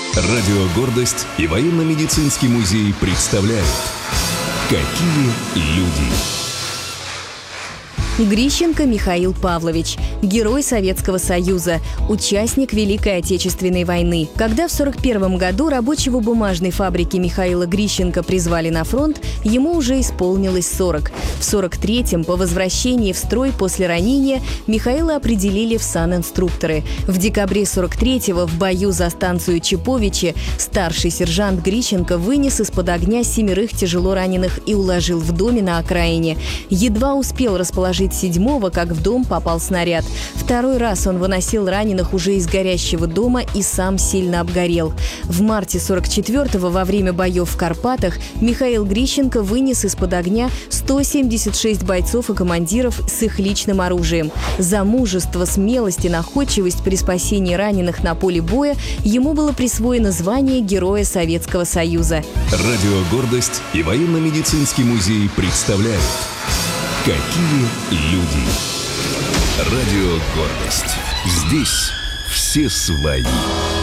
Радио «Гордость» и военно-медицинский музей представляют «Какие люди». Грищенко Михаил Павлович, герой Советского Союза, участник Великой Отечественной войны. Когда в 1941 году рабочего бумажной фабрики Михаила Грищенко призвали на фронт, ему уже исполнилось 40. В 1943-м, по возвращении в строй после ранения, Михаила определили в санинструкторы. В декабре 1943-го в бою за станцию Чиповичи старший сержант Грищенко вынес из-под огня 7 тяжело раненых и уложил в доме на окраине. Едва успел расположить 7-го, как в дом попал снаряд. Второй раз он выносил раненых уже из горящего дома и сам сильно обгорел. В марте 1944-го во время боев в Карпатах Михаил Грищенко вынес из-под огня 176 бойцов и командиров с их личным оружием. За мужество, смелость и находчивость при спасении раненых на поле боя ему было присвоено звание Героя Советского Союза. Радио «Гордость» и военно-медицинский музей представляют «Какие люди». Радио «Гордость». Здесь все свои.